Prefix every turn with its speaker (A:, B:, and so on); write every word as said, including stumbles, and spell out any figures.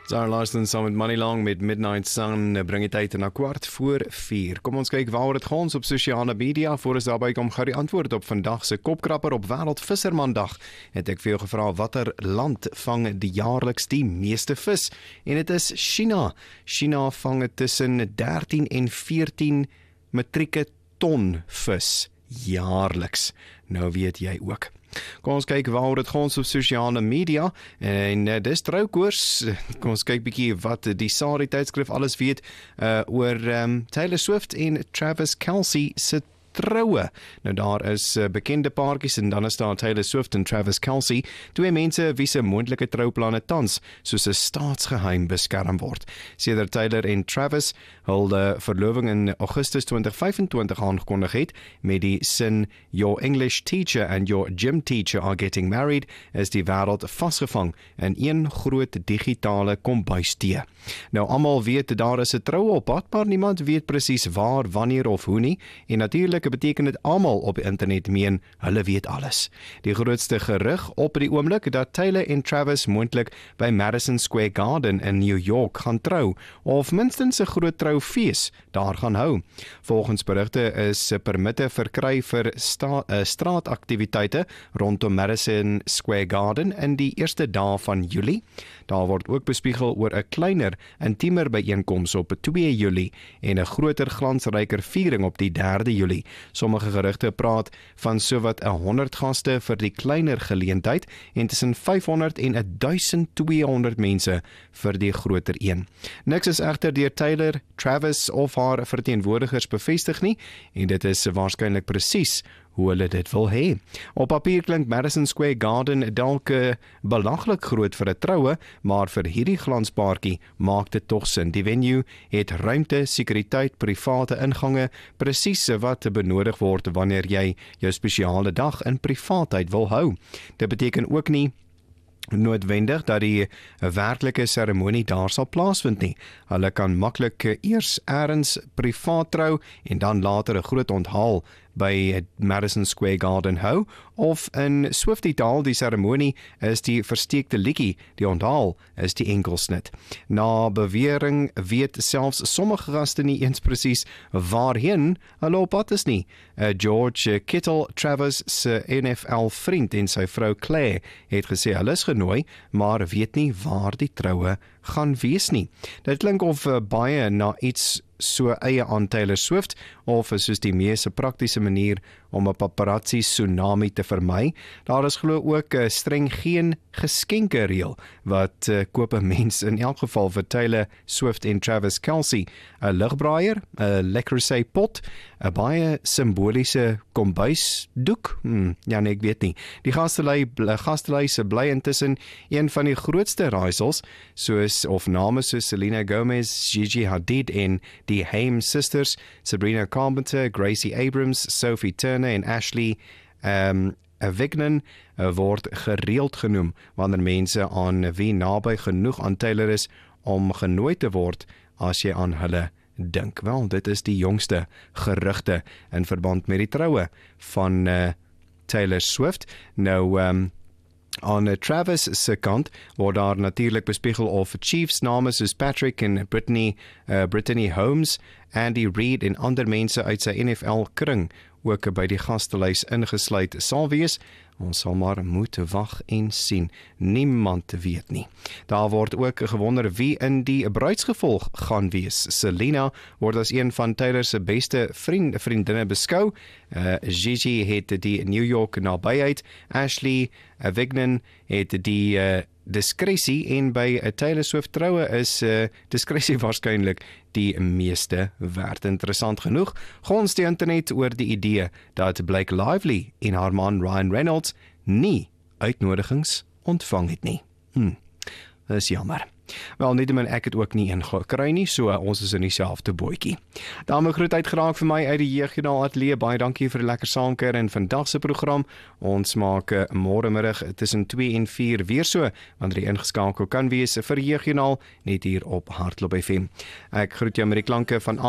A: Sarah Larson saam met Money Long met Midnight Sun bring die tyd na kwart voor vier. Kom ons kyk waaroor dit gaan op sosiale media. Voor ons daarby kom gou die antwoord op vandag se kopkrapper op Wêreld Vissermandag. Het ek vir jou gevra watter land vang die jaarliks die meeste vis? En dit is China. China vang tussen dertien en veertien metrieke ton vis jaarliks. Nou weet jy ook. Kom ons kyk waaroor dit gaan op sosiale media en uh, dis troukoers. Kom ons kyk bietjie wat die Sari tydskrif alles weet uh, oor um, Taylor Swift en Travis Kelce se troue. Nou daar is uh, bekende paartjies en dan is daar Taylor Swift en Travis Kelce, twee mense wie se moontlike trouplanne tans soos 'n staatsgeheim beskerm word. Sedert Taylor en Travis hul uh, verloving in Augustus twintig vyf-en-twintig aangekondig het met die sin "Your English teacher and your gym teacher are getting married", is die wêreld vasgevang in een groot digitale kombuistee. Nou almal weet daar is 'n troue op pad, maar niemand weet presies waar, wanneer of hoe nie, en natuurlik beteken dit almal op die internet meen hulle weet alles. Die grootste gerug op die oomblik dat Taylor en Travis moontlik by Madison Square Garden in New York gaan trou, of minstens 'n groot troufees daar gaan hou. Volgens berigte is permitte verkry vir sta, uh, straataktiwiteite rondom Madison Square Garden in die eerste dae van Julie. Daar word ook bespiegel oor 'n kleiner, intiemer byeenkoms op twee Julie en 'n groter glansryker viering op die derde Julie. Sommige gerugte praat van sowat honderd gaste vir die kleiner geleentheid en tussen vyfhonderd en twaalf honderd mense vir die groter een. Niks is egter deur Taylor, Travis of haar verteenwoordigers bevestig nie en dit is waarskynlik presies hoe hulle dit wil hê. Op papier klink Madison Square Garden dalk uh, belaglik groot vir 'n troue, maar vir hierdie glanspaartjie maak dit tog sin. Die venue het ruimte, sekuriteit, private ingange, presies wat benodig word wanneer jy jou spesiale dag in privaatheid wil hou. Dit beteken ook nie noodwendig dat die werklike seremonie daar sal plaasvind nie. Hulle kan maklik eers eers privaat trou en dan later 'n groot onthaal by Madison Square Garden hou, of in Swiftie taal die seremonie is die versteekte liedjie, die onthaal is die enkelsnit. Na bewering weet selfs sommige gaste nie eens presies waarheen hulle op pad is nie. Uh, George Kittle, Travis se N F L vriend en sy vrou Claire het gesê hulle is genooi, maar weet nie waar die troue gaan wees nie. Dit klink of uh, baie na iets so eie aan Taylor Swift, of soos die mees praktiese manier om 'n paparazzi tsunami te vermy. Daar is glo ook uh, streng geen geskenke reël wat uh, koop 'n mens in elk geval vir Taylor Swift en Travis Kelce. 'n Ligbraaier, 'n Le Creuset pot, 'n baie simboliese kombuisdoek. Hmm, ja nee, ek weet nie. Die gastelei gastelei se bly intussen een van die grootste raaisels, soos of name soos Selena Gomez, Gigi Hadid en die Haim Sisters, Sabrina Carpenter, Gracie Abrams, Sophie Turner en Ashley um, Avignon uh, word gereeld genoem wanneer mense aan wie naby genoeg aan Taylor is om genooi te word as jy aan hulle dink. Wel, dit is die jongste gerugte in verband met die troue van uh, Taylor Swift. Nou, um, aan uh, Travis se kant word daar natuurlik bespiegel of Chiefs name soos Patrick en Brittany, uh, Brittany Holmes, Andy Reid en ander mense uit sy N F L kring ook by die gastelys ingesluit sal wees. Ons sal maar moet wag en sien. Niemand weet nie. Daar word ook gewonder wie in die bruidsgevolg gaan wees. Selena word as een van Taylor se beste vriend, vriendinne beskou. Uh, Gigi het die New York nabyheid. Ashley Avignon het die uh, diskresie en by 'n Taylor Swift troue is uh, diskresie waarskynlik die meeste werd. Interessant genoeg, gons die internet oor die idee dat Blake Lively en haar man Ryan Reynolds nie uitnodigings ontvang het nie. Hm, dit is jammer. Wel, nietemin ek het ook nie ingekry nie, so ons is in dieselfde bootjie. Daarmee groet uitgeraak vir my uit die Jeugjoernaal Ateljee. Baie dankie vir die lekker saamkuier in vandag se program. Ons maak môre middag tussen twee en vier weer so, wanneer jy ingeskakel kan wees vir Jeugjoernaal net hier op Hartklop F M. Ek groet jou met die klanke van